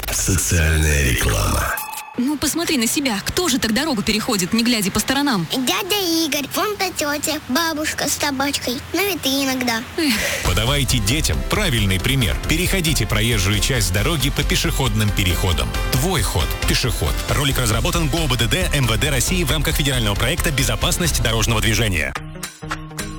Социальная реклама. Ну, посмотри на себя. Кто же так дорогу переходит, не глядя по сторонам? Дядя Игорь, вон та тетя, бабушка с собачкой. Ну и ты иногда. Подавайте детям правильный пример. Переходите проезжую часть дороги по пешеходным переходам. Твой ход. Пешеход. Ролик разработан ГОБДД МВД России в рамках федерального проекта «Безопасность дорожного движения».